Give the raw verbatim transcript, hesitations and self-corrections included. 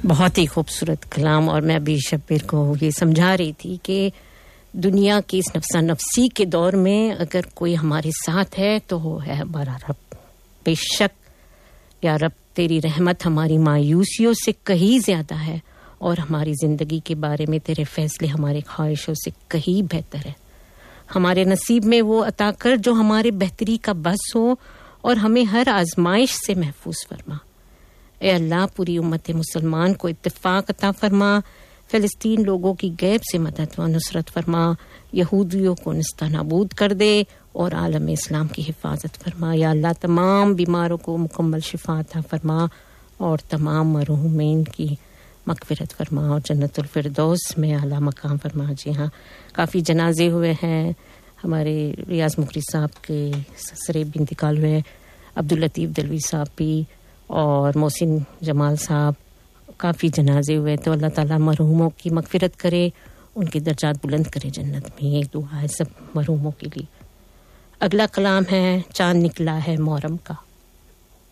بہت ہی خوبصورت کلام. اور میں ابھی شبیر کو یہ سمجھا رہی تھی کہ دنیا کی اس نفسا نفسی کے دور میں اگر کوئی ہمارے ساتھ ہے تو وہ ہے ہمارا رب. بے شک یا رب تیری رحمت ہماری مایوسیوں سے کہیں زیادہ ہے اور ہماری زندگی کے بارے میں تیرے فیصلے ہمارے خواہشوں سے کہیں بہتر ہے. ہمارے نصیب میں وہ عطا کر جو ہمارے بہتری کا بس ہو اور ہمیں ہر آزمائش سے محفوظ فرما. اے اللہ پوری امت مسلمان کو اتفاق عطا فرما. فلسطین لوگوں کی غیب سے مدد و نصرت فرما. یہودیوں کو نستہ نابود کر دے اور عالم اسلام کی حفاظت فرما. یا اللہ تمام بیماروں کو مکمل شفا عطا فرما اور تمام مرحومین کی مغفرت فرما اور جنت الفردوس میں اعلیٰ مقام فرما. جی ہاں، کافی جنازے ہوئے ہیں. ہمارے ریاض مکری صاحب کے سسرے بھی انتقال ہوئے، عبداللطیف دلوی صاحب بھی اور محسن جمال صاحب. کافی جنازے ہوئے، تو اللہ تعالیٰ مرحوموں کی مغفرت کرے، ان کے درجات بلند کرے جنت میں. یہ دعا ہے سب مرحوموں کے لیے. اگلا کلام ہے چاند نکلا ہے محرم کا.